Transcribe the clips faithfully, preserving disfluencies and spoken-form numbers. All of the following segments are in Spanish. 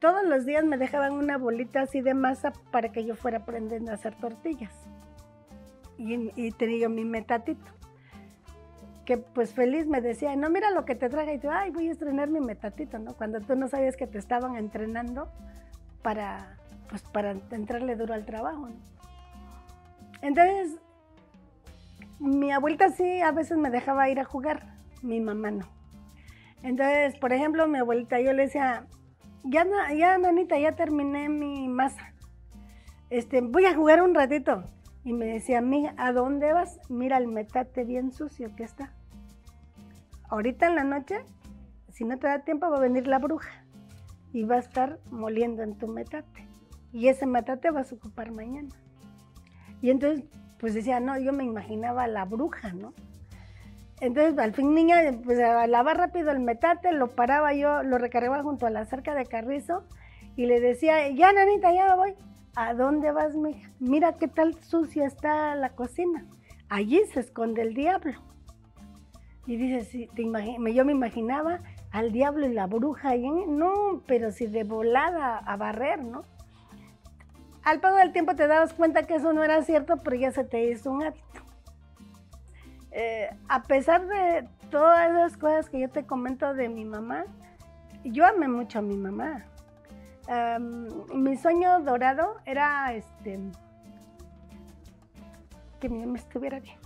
todos los días me dejaban una bolita así de masa para que yo fuera aprendiendo a hacer tortillas. Y, y tenía mi metatito, que pues feliz me decía, no, mira lo que te traje. Y yo, ay, voy a estrenar mi metatito, ¿no? Cuando tú no sabías que te estaban entrenando para, pues, para entrarle duro al trabajo, ¿no? Entonces, mi abuelita sí a veces me dejaba ir a jugar, mi mamá no. Entonces, por ejemplo, mi abuelita, yo le decía, ya, ya nanita, ya terminé mi masa, este, voy a jugar un ratito. Y me decía, amiga, ¿a dónde vas? Mira el metate bien sucio que está. Ahorita en la noche, si no te da tiempo, va a venir la bruja y va a estar moliendo en tu metate. Y ese metate vas a ocupar mañana. Y entonces, pues decía, no, yo me imaginaba a la bruja, ¿no? Entonces, al fin, niña, pues lavaba rápido el metate, lo paraba yo, lo recargaba junto a la cerca de carrizo y le decía, ya, nanita, ya me voy. ¿A dónde vas, mija? Mira qué tal sucia está la cocina. Allí se esconde el diablo. Y dice, sí, te imagi- yo me imaginaba al diablo y la bruja ahí. No, pero si de volada a barrer, ¿no? Al paso del tiempo te dabas cuenta que eso no era cierto, pero ya se te hizo un hábito. Eh, a pesar de todas esas cosas que yo te comento de mi mamá, yo amé mucho a mi mamá. Um, mi sueño dorado era este, que mi mamá estuviera bien.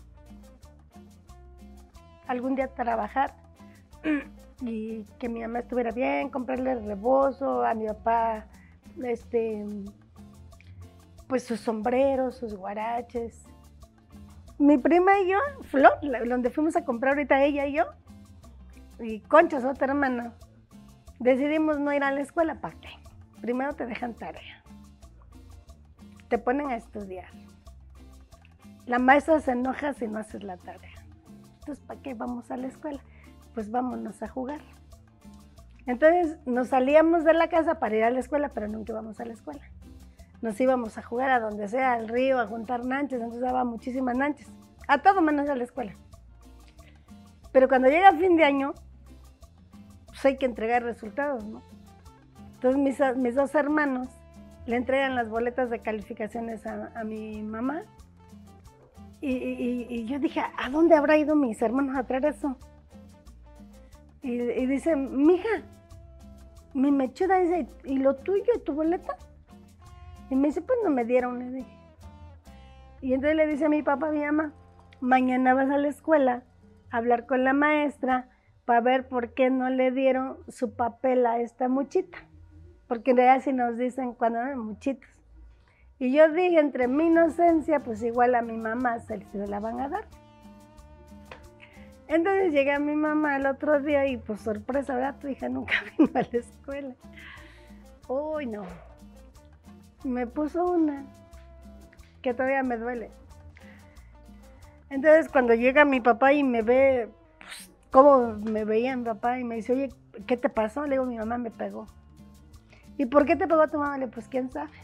Algún día trabajar y que mi mamá estuviera bien, comprarle rebozo a mi papá, este, pues sus sombreros, sus guaraches. Mi prima y yo, Flor, donde fuimos a comprar ahorita ella y yo, y Concha, su otra hermana, decidimos no ir a la escuela. ¿Para qué? Primero te dejan tarea, te ponen a estudiar. La maestra se enoja si no haces la tarea. Entonces, ¿para qué vamos a la escuela? Pues vámonos a jugar. Entonces, nos salíamos de la casa para ir a la escuela, pero nunca íbamos a la escuela. Nos íbamos a jugar a donde sea, al río, a juntar nanches, entonces daba muchísimas nanches, a todo menos a la escuela. Pero cuando llega fin de año, pues hay que entregar resultados, ¿no? Entonces mis, mis dos hermanos le entregan las boletas de calificaciones a, a mi mamá y, y, y yo dije, ¿a dónde habrá ido mis hermanos a traer eso? Y, y dice, mija, mi mechuda dice, ¿y lo tuyo, tu boleta? Y me dice, pues no me dieron, le dije. Y entonces le dice a mi papá, a mi mamá, mañana vas a la escuela a hablar con la maestra para ver por qué no le dieron su papel a esta muchita. Porque en realidad si nos dicen cuando eran muchitos. Y yo dije, entre mi inocencia, pues igual a mi mamá se, se la van a dar. Entonces llegué a mi mamá el otro día y pues sorpresa, ¿verdad? Tu hija nunca vino a la escuela. Uy, no. Me puso una que todavía me duele. Entonces cuando llega mi papá y me ve, pues, cómo me veía mi papá y me dice, oye, ¿qué te pasó? Le digo, mi mamá me pegó. ¿Y por qué te pegó tu mamá? Le digo, pues quién sabe.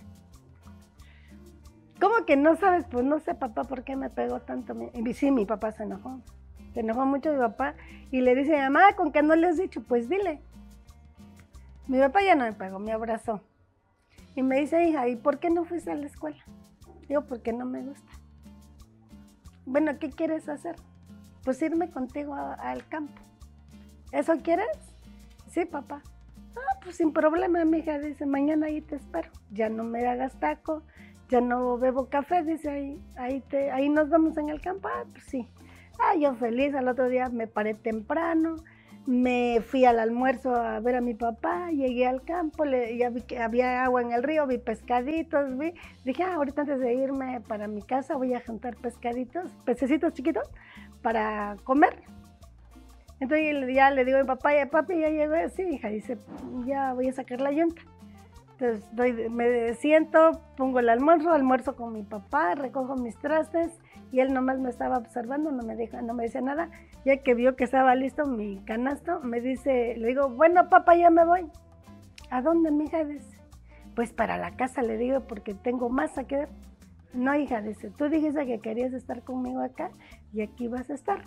¿Cómo que no sabes? Pues no sé, papá, ¿por qué me pegó tanto? Y sí, mi papá se enojó. Se enojó mucho mi papá y le dice a mi mamá, ¿con qué no le has dicho? Pues dile. Mi papá ya no me pegó, me abrazó. Y me dice, hija, ¿y por qué no fuiste a la escuela? Digo, porque no me gusta. Bueno, ¿qué quieres hacer? Pues irme contigo a, al campo. ¿Eso quieres? Sí, papá. Ah, pues sin problema, mija, dice, mañana ahí te espero. Ya no me hagas taco, ya no bebo café, dice, ahí, ahí, te, ahí nos vemos en el campo. Ah, pues sí. Ah, yo feliz, al otro día me paré temprano, me fui al almuerzo a ver a mi papá, llegué al campo, le, ya vi que había agua en el río, vi pescaditos, vi, dije, ah, ahorita antes de irme para mi casa voy a juntar pescaditos, pececitos chiquitos para comer. Entonces ya le digo a mi papá, ya, papi, ya llegó, sí, hija, dice, ya voy a sacar la yunta. Entonces doy, me siento, pongo el almuerzo, almuerzo con mi papá, recojo mis trastes y él nomás me estaba observando, no me dijo, no me decía nada. Ya que vio que estaba listo mi canasto, me dice, le digo, bueno, papá, ya me voy. ¿A dónde, mija? Dice, pues para la casa, le digo, porque tengo más a quedar. No, hija, dice, tú dijiste que querías estar conmigo acá y aquí vas a estar.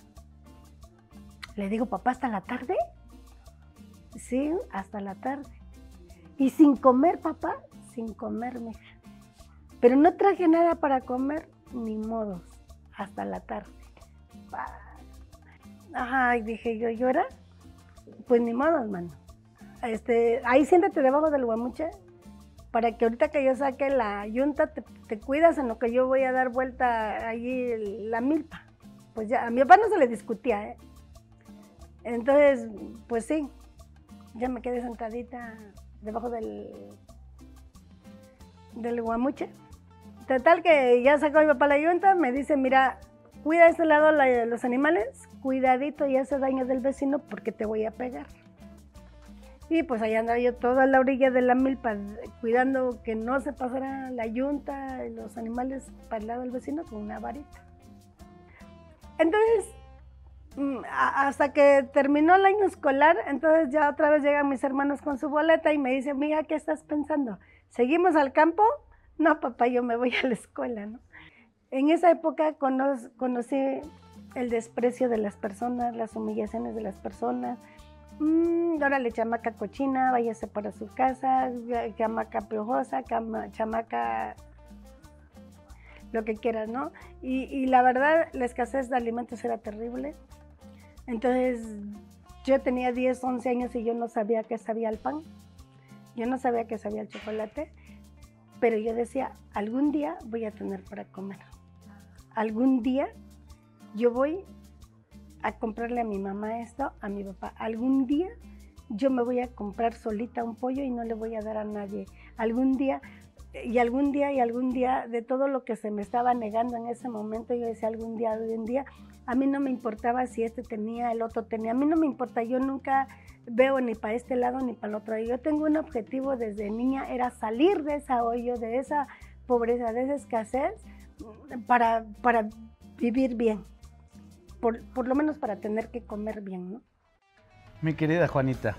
Le digo, papá, ¿hasta la tarde? Sí, hasta la tarde. Y sin comer, papá, sin comer, mija. Pero no traje nada para comer, ni modos, hasta la tarde. Ay, dije yo, ¿y ahora? Pues ni modos, mano. Este, ahí siéntate debajo del guamuche, para que ahorita que yo saque la yunta, te, te cuidas en lo que yo voy a dar vuelta allí la milpa. Pues ya, a mi papá no se le discutía, ¿eh? Entonces, pues sí, ya me quedé sentadita debajo del, del guamuche. Total que ya sacó mi papá la yunta, me dice, mira, cuida de este lado la, los animales, cuidadito y hace daño del vecino porque te voy a pegar. Y pues allá andaba yo toda la orilla de la milpa, cuidando que no se pasara la yunta y los animales para el lado del vecino con una varita. Entonces, hasta que terminó el año escolar, entonces ya otra vez llegan mis hermanos con su boleta y me dicen, mija, ¿qué estás pensando? ¿Seguimos al campo? No, papá, yo me voy a la escuela, ¿no? En esa época cono conocí el desprecio de las personas, las humillaciones de las personas. Mm, órale, chamaca cochina, váyase para su casa, chamaca piojosa, chamaca lo que quieras, ¿no? Y, y la verdad, la escasez de alimentos era terrible. Entonces, yo tenía diez, once años y yo no sabía qué sabía el pan. Yo no sabía qué sabía el chocolate. Pero yo decía, algún día voy a tener para comer. Algún día yo voy a comprarle a mi mamá esto, a mi papá. Algún día yo me voy a comprar solita un pollo y no le voy a dar a nadie. Algún día, y algún día, y algún día, de todo lo que se me estaba negando en ese momento, yo decía, algún día, algún día, a mí no me importaba si este tenía, el otro tenía, a mí no me importa, yo nunca veo ni para este lado ni para el otro. Yo tengo un objetivo desde niña, era salir de ese hoyo, de esa pobreza, de esa escasez, para, para vivir bien, por, por lo menos para tener que comer bien, ¿no? Mi querida Juanita,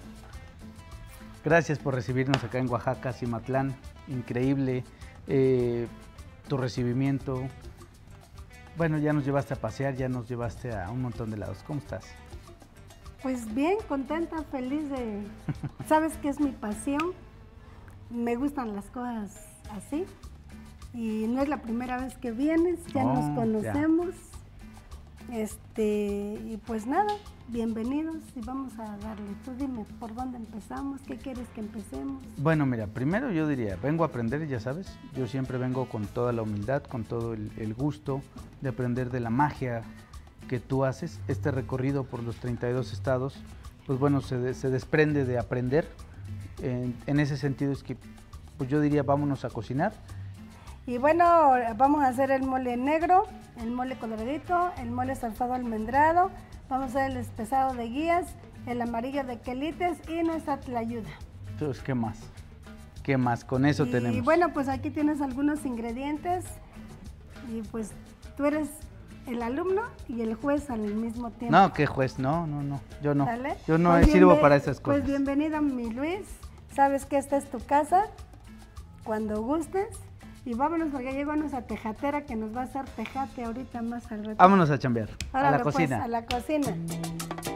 gracias por recibirnos acá en Oaxaca, Cimatlán, increíble eh, tu recibimiento. Bueno, ya nos llevaste a pasear, ya nos llevaste a un montón de lados. ¿Cómo estás? Pues bien, contenta, feliz de... Sabes que es mi pasión, me gustan las cosas así. Y no es la primera vez que vienes, ya oh, nos conocemos. Ya. Este, y pues nada, bienvenidos y vamos a darle. Tú dime, ¿por dónde empezamos? ¿Qué quieres que empecemos? Bueno, mira, primero yo diría, vengo a aprender, ya sabes. Yo siempre vengo con toda la humildad, con todo el, el gusto de aprender de la magia que tú haces. Este recorrido por los treinta y dos estados, pues bueno, se, de, se desprende de aprender. En, en ese sentido es que, pues yo diría, vámonos a cocinar. Y bueno, vamos a hacer el mole negro, el mole coloradito, el mole salsado almendrado, vamos a hacer el espesado de guías, el amarillo de quelites y nuestra tlayuda. Entonces, ¿qué más? ¿Qué más? Con eso y, tenemos. Y bueno, pues aquí tienes algunos ingredientes y pues tú eres el alumno y el juez al mismo tiempo. No, ¿qué juez? No, no, no, yo no. ¿Sale? Yo no pues sirvo para esas cosas. Pues bienvenido, mi Luis, sabes que esta es tu casa, cuando gustes. Y vámonos porque llegó nuestra tejatera que nos va a hacer tejate ahorita más al rato. Vámonos a chambear, Ahora a la pues, cocina. A la cocina.